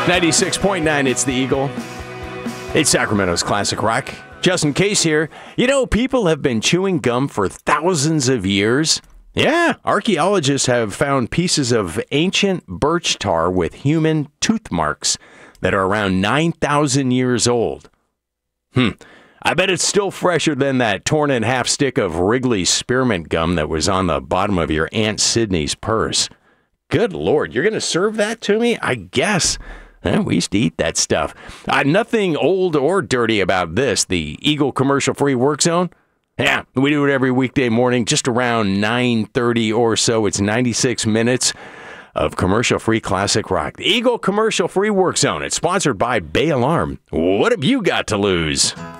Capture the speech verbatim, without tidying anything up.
ninety-six point nine, it's the Eagle. It's Sacramento's Classic Rock. Justin Case here. You know, people have been chewing gum for thousands of years. Yeah, archaeologists have found pieces of ancient birch tar with human tooth marks that are around nine thousand years old. Hmm. I bet it's still fresher than that torn-in-half stick of Wrigley's spearmint gum that was on the bottom of your Aunt Sydney's purse. Good Lord, you're going to serve that to me? I guess. Eh, we used to eat that stuff. Uh, nothing old or dirty about this, the Eagle Commercial-Free Work Zone. Yeah, we do it every weekday morning, just around nine thirty or so. It's ninety-six minutes of commercial-free classic rock. The Eagle Commercial-Free Work Zone. It's sponsored by Bay Alarm. What have you got to lose?